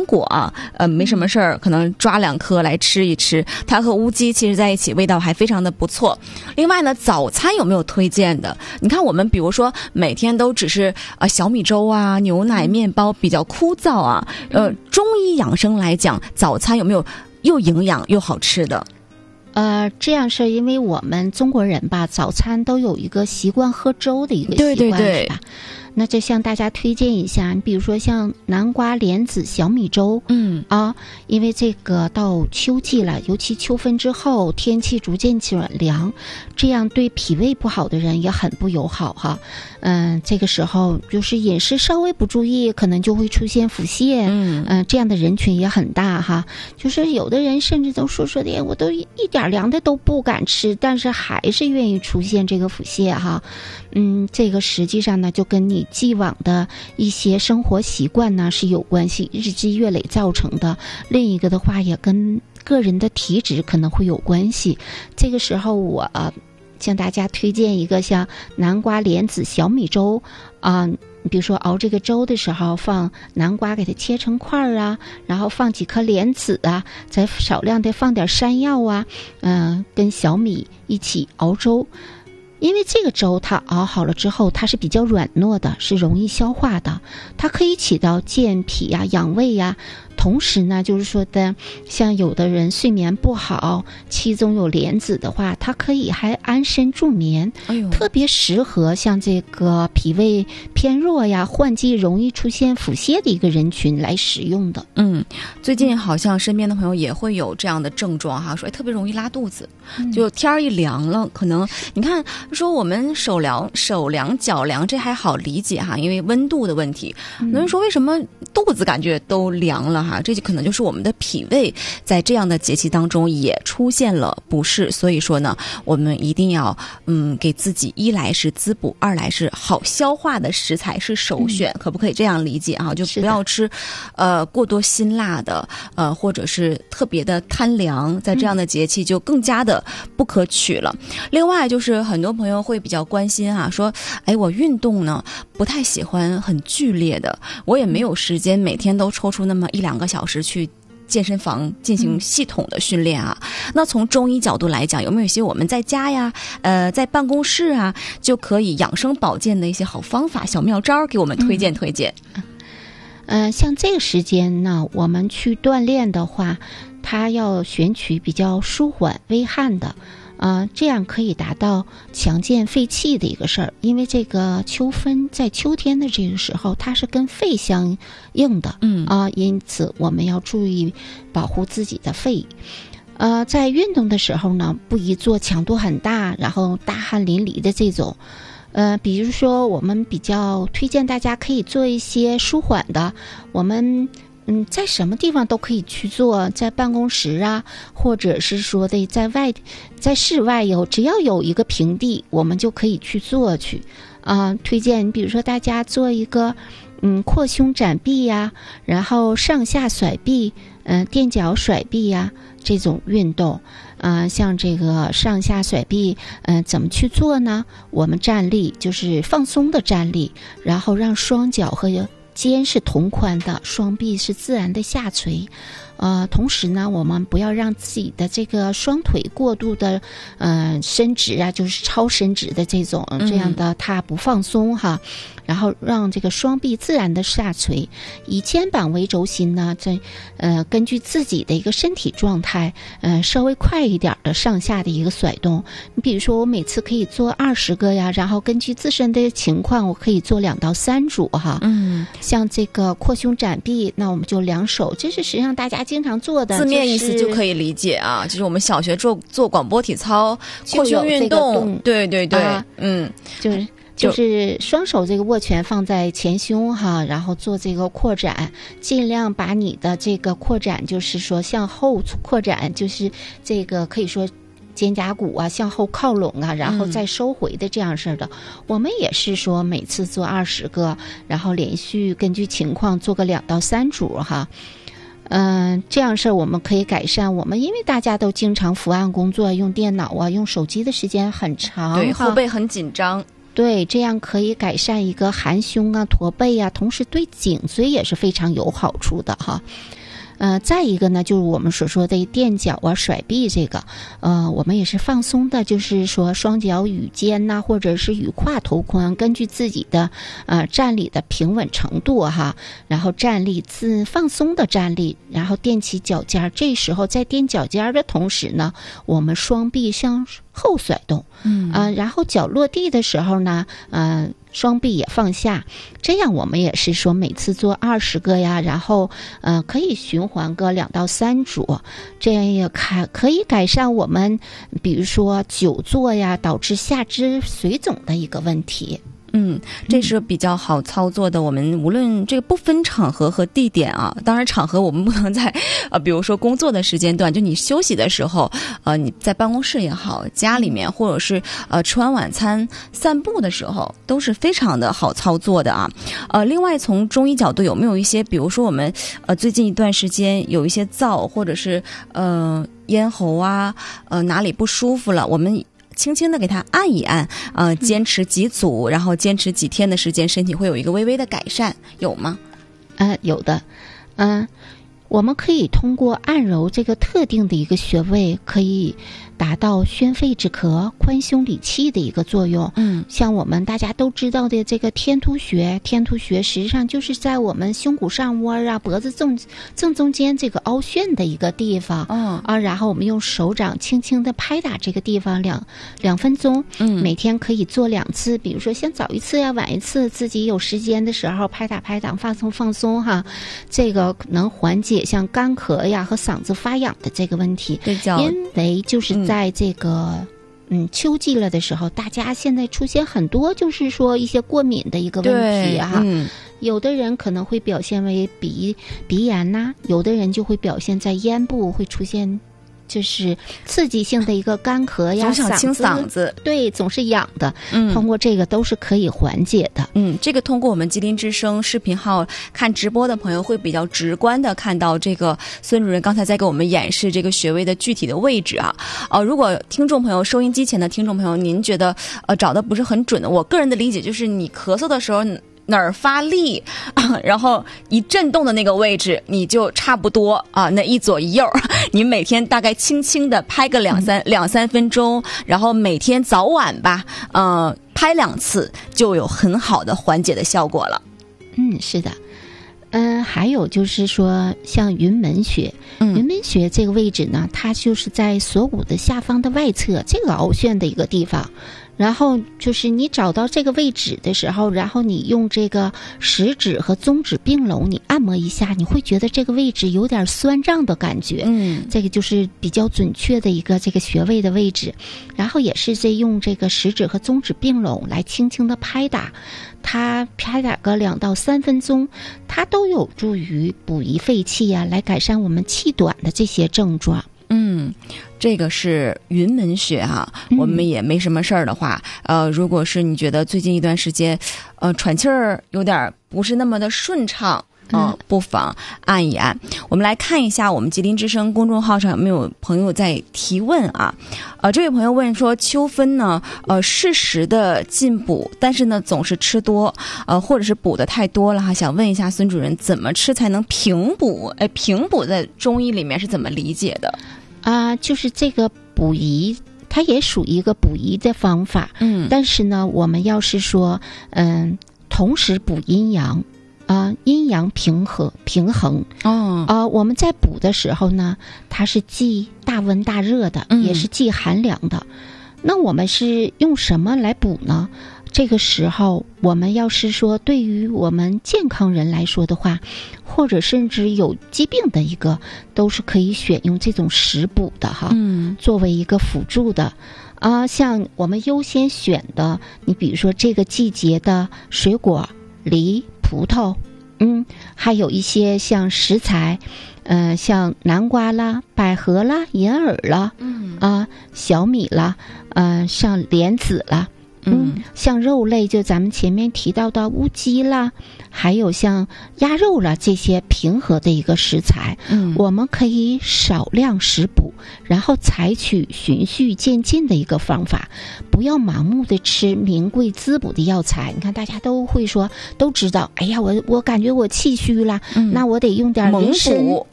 果啊，没什么事儿，可能抓2颗来吃一吃，它和乌鸡其实在一起味道还非常的不错。另外呢，早餐有没有推荐的？你看我们比如说每天都只是小米粥啊、牛奶、面包，比较枯燥啊。中医养生来讲，早餐有没有又营养又好吃的？ 这样是因为我们中国人吧，早餐都有一个习惯喝粥的一个习惯， 对是吧？那就向大家推荐一下，你比如说像南瓜莲子小米粥，因为这个到秋季了，尤其秋分之后，天气逐渐转凉，这样对脾胃不好的人也很不友好哈。这个时候就是饮食稍微不注意，可能就会出现腹泻，这样的人群也很大哈。就是有的人甚至都说的，我都一点凉的都不敢吃，但是还是愿意出现这个腹泻哈。这个实际上呢，就跟你既往的一些生活习惯呢是有关系，日积月累造成的。另一个的话，也跟个人的体质可能会有关系。这个时候我向大家推荐一个像南瓜莲子小米粥比如说熬这个粥的时候，放南瓜给它切成块啊，然后放几颗莲子啊，再少量的放点山药啊，跟小米一起熬粥。因为这个粥它熬好了之后，它是比较软糯的，是容易消化的，它可以起到健脾呀、养胃呀。同时呢，就是说的，像有的人睡眠不好，其中有莲子的话，它可以还安身助眠，特别适合像这个脾胃偏弱呀、换季容易出现腹泻的一个人群来使用的。 最近好像身边的朋友也会有这样的症状哈，说特别容易拉肚子，就天儿一凉了，可能你看说我们手凉脚凉，这还好理解哈，因为温度的问题。有人说为什么肚子感觉都凉了哈？这就可能就是我们的脾胃在这样的节气当中也出现了不适，所以说呢，我们一定要给自己一来是滋补，二来是好消化的食材是首选，可不可以这样理解啊？就不要吃过多辛辣的或者是特别的贪凉，在这样的节气就更加的不可取了。另外就是很多朋友会比较关心说我运动呢不太喜欢很剧烈的，我也没有时间每天都抽出那么1-2个小时去健身房进行系统的训练啊。那从中医角度来讲，有没有一些我们在家呀在办公室啊就可以养生保健的一些好方法、小妙招给我们推荐推荐？ 像这个时间呢，我们去锻炼的话，它要选取比较舒缓微汗的这样可以达到强健肺气的一个事儿。因为这个秋分在秋天的这个时候，它是跟肺相应的，因此我们要注意保护自己的肺。在运动的时候呢，不宜做强度很大，然后大汗淋漓的这种。比如说我们比较推荐大家可以做一些舒缓的，我们在什么地方都可以去做，在办公室啊，或者是说的在室外只要有一个平地，我们就可以去做去。推荐比如说大家做一个扩胸展臂呀，然后上下甩臂，垫脚甩臂呀，这种运动。像这个上下甩臂，怎么去做呢？我们站立就是放松的站立，然后让双脚和肩是同宽的，双臂是自然的下垂。同时呢，我们不要让自己的这个双腿过度的伸直啊，就是超伸直的这样的它不放松哈。然后让这个双臂自然的下垂，以肩膀为轴心呢，根据自己的一个身体状态，稍微快一点的上下的一个甩动。你比如说我每次可以做20个呀，然后根据自身的情况，我可以做2到3组哈。像这个扩胸展臂，那我们就2手，这是实际上大家经常做的， 字面意思就可以理解啊，就是我们小学做广播体操扩胸运动，对对对， 就是双手这个握拳放在前胸哈，然后做这个扩展，尽量把你的这个扩展就是说向后扩展，就是这个可以说肩胛骨啊向后靠拢啊，然后再收回的这样式的。我们也是说每次做20个，然后连续根据情况做个2到3组哈。这样事我们可以改善我们，因为大家都经常伏案工作，用电脑啊用手机的时间很长， 对，后背很紧张。 对，这样可以改善一个含胸啊、驼背啊，同时对颈椎也是非常有好处的哈。再一个呢，就是我们所说的垫脚啊、甩臂这个，我们也是放松的，就是说双脚与肩呐，或者是与胯同宽，根据自己的站立的平稳程度哈，然后站立放松的站立，然后垫起脚尖，这时候在垫脚尖的同时呢，我们双臂向后甩动，然后脚落地的时候呢，双臂也放下，这样我们也是说每次做20个呀，然后可以循环个2到3组，这样也可以改善我们比如说久坐呀导致下肢水肿的一个问题。 这是比较好操作的。我们无论这个不分场合和地点啊，当然场合我们不能在比如说工作的时间段，就你休息的时候，你在办公室也好，家里面或者是吃完晚餐散步的时候，都是非常的好操作的啊。另外从中医角度，有没有一些，比如说我们最近一段时间有一些燥，或者是咽喉啊哪里不舒服了，我们轻轻的给它按一按，坚持几组，然后坚持几天的时间，身体会有一个微微的改善，有吗？ 有的，我们可以通过按揉这个特定的一个穴位，可以达到宣肺止咳、宽胸理气的一个作用。像我们大家都知道的这个天突穴，天突穴实际上就是在我们胸骨上窝啊、脖子正中间这个凹陷的一个地方。然后我们用手掌轻轻的拍打这个地方两分钟。每天可以做2次，比如说先早一次呀、晚一次，自己有时间的时候拍打放松哈。这个能缓解像干咳呀和嗓子发痒的这个问题。因为就是在这个秋季了的时候，大家现在出现很多就是说一些过敏的一个问题哈。有的人可能会表现为鼻炎呐，有的人就会表现在咽部会出现就是刺激性的一个干咳呀， 总想清嗓子， 对，总是痒的。通过这个都是可以缓解的。 这个通过我们吉林之声视频号看直播的朋友会比较直观的看到这个孙主任刚才在给我们演示这个穴位的具体的位置啊。如果听众朋友、收音机前的听众朋友，您觉得找的不是很准的，我个人的理解就是你咳嗽的时候哪儿发力，然后一震动的那个位置，你就差不多那一左一右，你每天大概轻轻的拍个两三分钟，然后每天早晚吧，拍2次就有很好的缓解的效果了。 是的。还有就是说像云门穴，云门穴这个位置呢，它就是在锁骨的下方的外侧这个凹陷的一个地方。然后就是你找到这个位置的时候，然后你用这个食指和中指并拢，你按摩一下，你会觉得这个位置有点酸胀的感觉。这个就是比较准确的一个这个穴位的位置。然后也是在用这个食指和中指并拢来轻轻的拍打，它拍打个2到3分钟，它都有助于补益肺气啊，来改善我们气短的这些症状。 这个是云门穴哈，我们也没什么事儿的话，如果是你觉得最近一段时间，喘气儿有点不是那么的顺畅，不妨按一按。我们来看一下我们吉林之声公众号上有没有朋友在提问啊？这位朋友问说，秋分呢，适时的进补，但是呢总是吃多，或者是补的太多了哈，想问一下孙主任，怎么吃才能平补？平补在中医里面是怎么理解的？ 就是这个补益，它也属于一个补益的方法。但是呢，我们要是说，同时补阴阳，阴阳平衡。我们在补的时候呢，它是既大温大热的，也是既寒凉的。那我们是用什么来补呢？这个时候我们要是说对于我们健康人来说的话，或者甚至有疾病的一个，都是可以选用这种食补的哈，作为一个辅助的。像我们优先选的，你比如说这个季节的水果，梨、葡萄，还有一些像食材，像南瓜啦、百合啦、银耳啦，小米啦，像莲子啦。像肉类，就咱们前面提到的乌鸡啦，还有像鸭肉啦，这些平和的一个食材，我们可以少量食补。 然后采取循序渐进的一个方法，不要盲目的吃名贵滋补的药材。你看大家都会说，都知道，哎呀，我感觉我气虚了，那我得用点人参，